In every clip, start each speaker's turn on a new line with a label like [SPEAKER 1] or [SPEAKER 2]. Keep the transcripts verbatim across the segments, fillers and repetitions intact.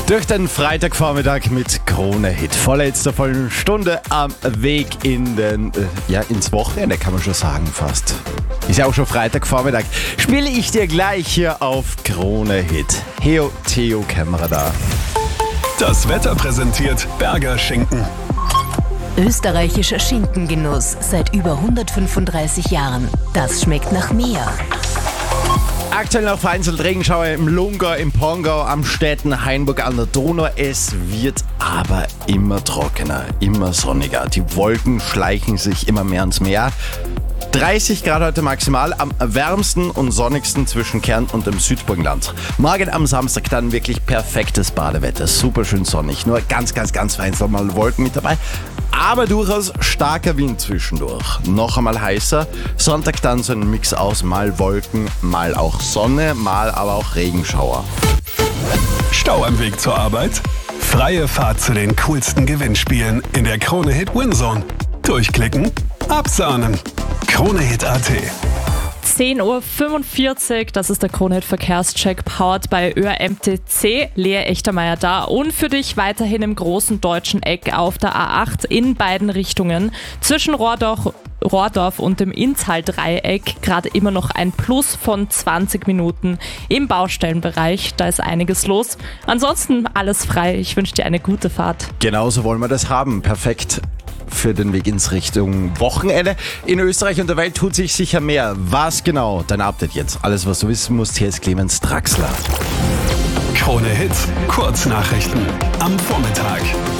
[SPEAKER 1] Durch den Freitagvormittag mit Krone Hit. Vorletzter vollen Stunde am Weg in den, äh, ja, ins Wochenende, kann man schon sagen fast. Ist ja auch schon Freitagvormittag. Spiele ich dir gleich hier auf Krone Hit. Heo Theo Kämmerer da.
[SPEAKER 2] Das Wetter präsentiert Berger Schinken.
[SPEAKER 3] Österreichischer Schinkengenuss seit über hundertfünfunddreißig Jahren. Das schmeckt nach mehr.
[SPEAKER 1] Aktuell noch vereinzelt Regenschauer im Lungau, im Pongau, am Städten, Hainburg an der Donau. Es wird aber immer trockener, immer sonniger. Die Wolken schleichen sich immer mehr ins Meer. dreißig Grad heute maximal, am wärmsten und sonnigsten zwischen Kärnten und dem Südburgenland. Morgen am Samstag dann wirklich perfektes Badewetter, super schön sonnig. Nur ganz, ganz, ganz vereinzelt mal Wolken mit dabei, aber durchaus starker Wind zwischendurch. Noch einmal heißer, Sonntag dann so ein Mix aus mal Wolken, mal auch Sonne, mal aber auch Regenschauer.
[SPEAKER 2] Stau am Weg zur Arbeit? Freie Fahrt zu den coolsten Gewinnspielen in der Krone Hit Winzone. Durchklicken, absahnen. Krone Hit Punkt at.
[SPEAKER 4] zehn Uhr fünfundvierzig, das ist der Krone Hit Verkehrscheck, powered bei Ö R M T C. Lea Echtermeier da und für dich weiterhin im großen deutschen Eck auf der A acht in beiden Richtungen. Zwischen Rohrdorf, Rohrdorf und dem Inntal-Dreieck gerade immer noch ein Plus von zwanzig Minuten im Baustellenbereich. Da ist einiges los. Ansonsten alles frei. Ich wünsche dir eine gute Fahrt.
[SPEAKER 1] Genauso wollen wir das haben. Perfekt für den Weg ins Richtung Wochenende. In Österreich und der Welt tut sich sicher mehr. Was genau? Dein Update jetzt. Alles, was du wissen musst, hier ist Clemens Draxler.
[SPEAKER 2] Krone Hit, Kurznachrichten am Vormittag.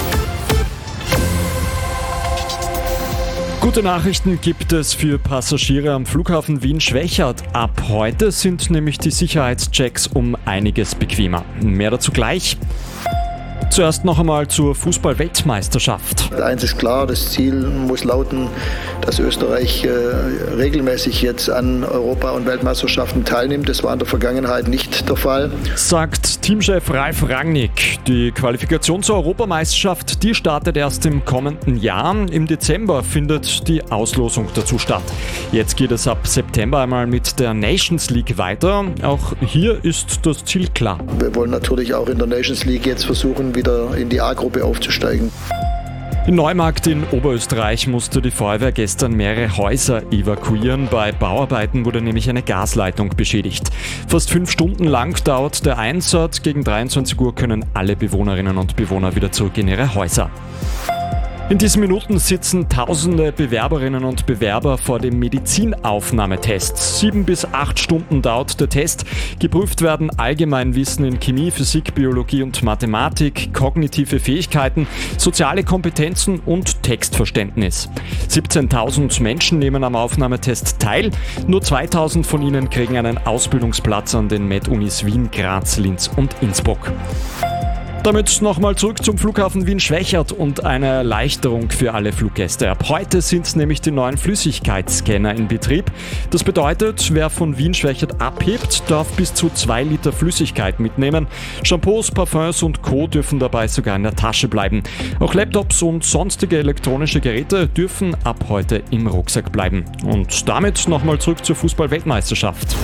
[SPEAKER 5] Gute Nachrichten gibt es für Passagiere am Flughafen Wien-Schwechat. Ab heute sind nämlich die Sicherheitschecks um einiges bequemer. Mehr dazu gleich. Zuerst noch einmal zur Fußball-Weltmeisterschaft.
[SPEAKER 6] Eins ist klar, das Ziel muss lauten, dass Österreich äh, regelmäßig jetzt an Europa- und Weltmeisterschaften teilnimmt. Das war in der Vergangenheit nicht der Fall.
[SPEAKER 5] Sagt Teamchef Ralf Rangnick. Die Qualifikation zur Europameisterschaft, die startet erst im kommenden Jahr. Im Dezember findet die Auslosung dazu statt. Jetzt geht es ab September einmal mit der Nations League weiter. Auch hier ist das Ziel klar.
[SPEAKER 6] Wir wollen natürlich auch in der Nations League jetzt versuchen, wieder in die A-Gruppe aufzusteigen.
[SPEAKER 5] In Neumarkt in Oberösterreich musste die Feuerwehr gestern mehrere Häuser evakuieren. Bei Bauarbeiten wurde nämlich eine Gasleitung beschädigt. Fast fünf Stunden lang dauert der Einsatz. Gegen dreiundzwanzig Uhr können alle Bewohnerinnen und Bewohner wieder zurück in ihre Häuser. In diesen Minuten sitzen tausende Bewerberinnen und Bewerber vor dem Medizinaufnahmetest. Sieben bis acht Stunden dauert der Test. Geprüft werden Allgemeinwissen in Chemie, Physik, Biologie und Mathematik, kognitive Fähigkeiten, soziale Kompetenzen und Textverständnis. siebzehntausend Menschen nehmen am Aufnahmetest teil. Nur zweitausend von ihnen kriegen einen Ausbildungsplatz an den Med-Unis Wien, Graz, Linz und Innsbruck. Damit nochmal zurück zum Flughafen Wien-Schwechat und eine Erleichterung für alle Fluggäste. Ab heute sind nämlich die neuen Flüssigkeitsscanner in Betrieb. Das bedeutet, wer von Wien-Schwechat abhebt, darf bis zu zwei Liter Flüssigkeit mitnehmen. Shampoos, Parfums und Co. dürfen dabei sogar in der Tasche bleiben. Auch Laptops und sonstige elektronische Geräte dürfen ab heute im Rucksack bleiben. Und damit nochmal zurück zur Fußball-Weltmeisterschaft.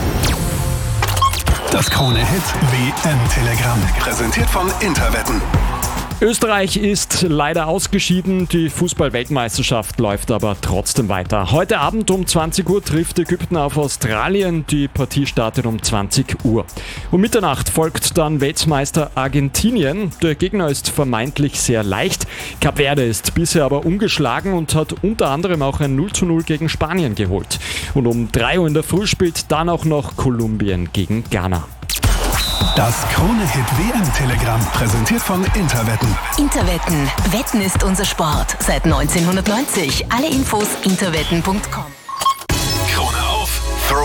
[SPEAKER 2] Das Krone Hit W M-Telegramm, präsentiert von Interwetten.
[SPEAKER 5] Österreich ist leider ausgeschieden, die Fußball-Weltmeisterschaft läuft aber trotzdem weiter. Heute Abend um zwanzig Uhr trifft Ägypten auf Australien, die Partie startet um zwanzig Uhr. Um Mitternacht folgt dann Weltmeister Argentinien, der Gegner ist vermeintlich sehr leicht. Kap Verde ist bisher aber ungeschlagen und hat unter anderem auch ein null zu null gegen Spanien geholt. Und um drei Uhr in der Früh spielt dann auch noch Kolumbien gegen Ghana.
[SPEAKER 2] Das Krone Hit W M-Telegramm, präsentiert von Interwetten.
[SPEAKER 3] Interwetten. Wetten ist unser Sport. Seit neunzehnhundertneunzig. Alle Infos interwetten punkt com.
[SPEAKER 2] Krone auf, Throw.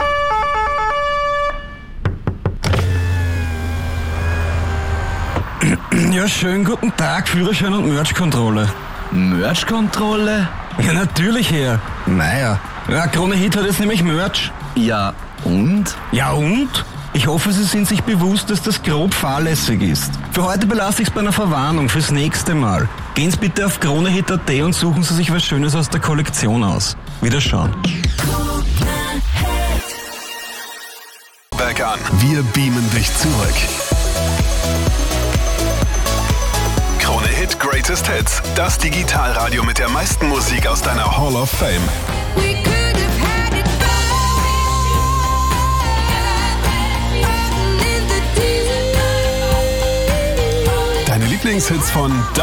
[SPEAKER 7] Ja, schönen guten Tag, Führerschein und Merch-Kontrolle.
[SPEAKER 8] Merch-Kontrolle?
[SPEAKER 7] Ja, natürlich, Herr. Naja, ja, Krone Hit hat jetzt nämlich Merch.
[SPEAKER 8] Ja, und?
[SPEAKER 7] Ja, und? Ich hoffe, Sie sind sich bewusst, dass das grob fahrlässig ist. Für heute belasse ich es bei einer Verwarnung fürs nächste Mal. Gehen Sie bitte auf kronehit punkt at und suchen Sie sich was Schönes aus der Kollektion aus. Wiederschauen.
[SPEAKER 2] Back an. Wir beamen dich zurück. Greatest Hits, das Digitalradio mit der meisten Musik aus deiner Hall of Fame. Deine Lieblingshits von